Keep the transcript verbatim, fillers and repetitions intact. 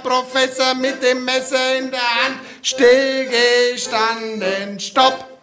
Professor mit dem Messer in der Hand, stillgestanden, stopp!